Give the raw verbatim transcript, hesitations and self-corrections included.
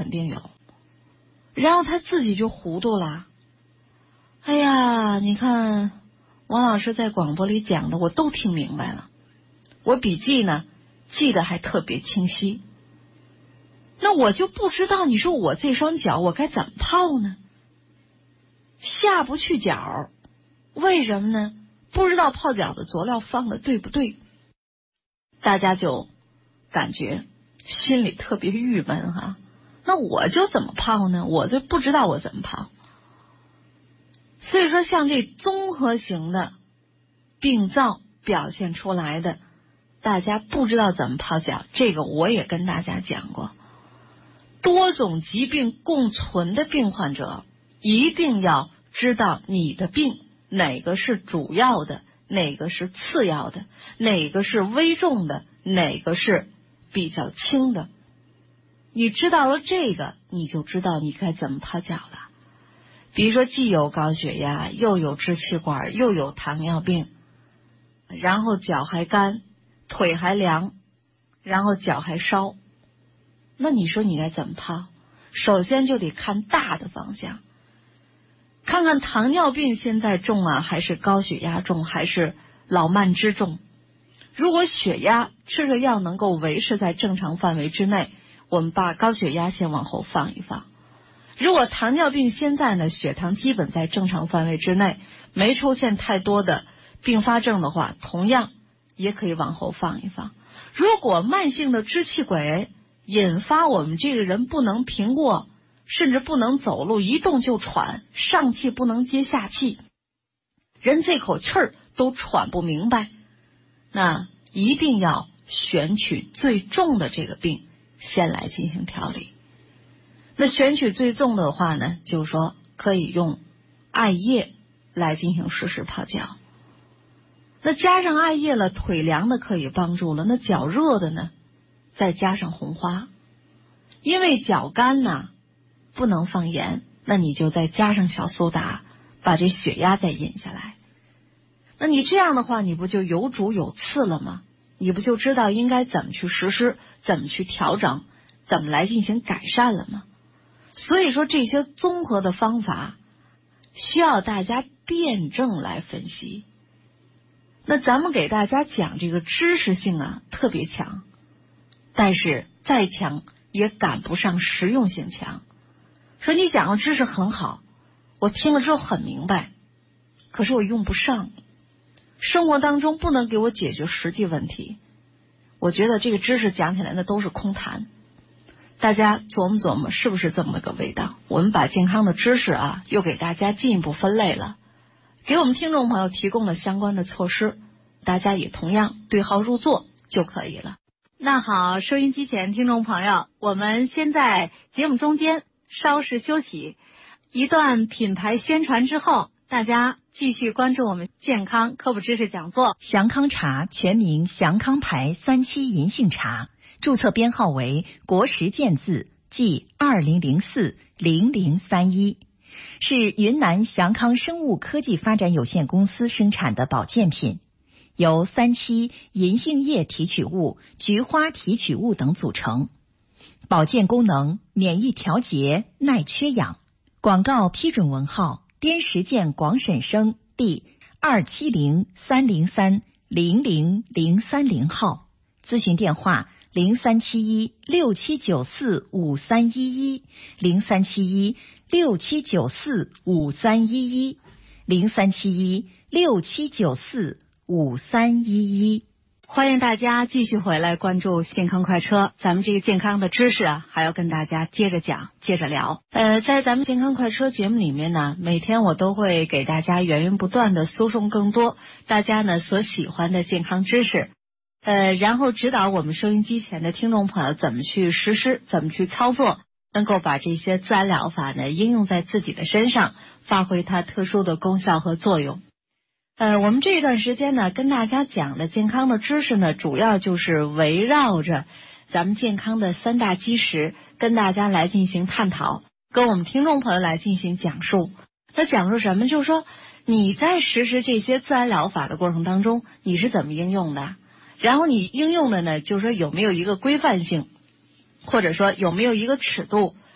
肯定有。然后他自己就糊涂了。哎呀，你看王老师在广播里讲的我都听明白了，我笔记呢记得还特别清晰。那我就不知道，你说我这双脚我该怎么泡呢？下不去脚，为什么呢？不知道泡脚的佐料放的对不对，大家就感觉心里特别郁闷哈。那我就怎么泡呢？我就不知道我怎么泡。所以说像这综合型的病灶表现出来的，大家不知道怎么泡脚，这个我也跟大家讲过。多种疾病共存的病患者，一定要知道你的病哪个是主要的，哪个是次要的，哪个是危重的，哪个是比较轻的。你知道了这个，你就知道你该怎么泡脚了。比如说既有高血压，又有支气管，又有糖尿病，然后脚还干，腿还凉，然后脚还烧，那你说你该怎么泡？首先就得看大的方向，看看糖尿病现在重啊，还是高血压重，还是老慢支重。如果血压吃着药能够维持在正常范围之内，我们把高血压先往后放一放。如果糖尿病现在呢血糖基本在正常范围之内，没出现太多的并发症的话，同样也可以往后放一放。如果慢性的支气管引发我们这个人不能平卧，甚至不能走路，一动就喘，上气不能接下气，人这口气儿都喘不明白，那一定要选取最重的这个病先来进行调理。那选取最重的话呢，就是说可以用艾叶来进行实时泡脚。那加上艾叶了，腿凉的可以帮助了，那脚热的呢，再加上红花。因为脚干呢不能放盐，那你就再加上小苏打，把这血压再引下来。那你这样的话，你不就有主有次了吗？你不就知道应该怎么去实施，怎么去调整，怎么来进行改善了吗？所以说这些综合的方法需要大家辩证来分析。那咱们给大家讲这个知识性啊特别强，但是再强也赶不上实用性强。说你讲的知识很好，我听了之后很明白，可是我用不上，生活当中不能给我解决实际问题，我觉得这个知识讲起来那都是空谈。大家琢磨琢磨是不是这么个味道？我们把健康的知识啊又给大家进一步分类了，给我们听众朋友提供了相关的措施，大家也同样对号入座就可以了。那好，收音机前听众朋友，我们先在节目中间稍事休息，一段品牌宣传之后，大家继续关注我们健康科普知识讲座。 祥康茶全名祥康牌三七银杏茶，注册编号为国实健字即二零零四零零三一，是云南祥康生物科技发展有限公司生产的保健品，由三七银杏叶提取物、菊花提取物等组成，保健功能免疫调节、耐缺氧。广告批准文号滇实健广审生第二七零三零三零零零三零号，咨询电话零三七一六七九四五三一一零三七一六七九四五三一一零三七一六七九四五三一一。 欢迎大家继续回来关注健康快车，咱们这个健康的知识啊，还要跟大家接着讲，接着聊。呃，在咱们健康快车节目里面呢，每天我都会给大家源源不断的输送更多大家呢所喜欢的健康知识，呃，然后指导我们收音机前的听众朋友怎么去实施，怎么去操作，能够把这些自然疗法呢应用在自己的身上，发挥它特殊的功效和作用。呃，我们这一段时间呢，跟大家讲的健康的知识呢，主要就是围绕着咱们健康的三大基石，跟大家来进行探讨，跟我们听众朋友来进行讲述。那讲述什么？就是说你在实施这些自然疗法的过程当中，你是怎么应用的？然后你应用的呢，就是说有没有一个规范性，或者说有没有一个尺度？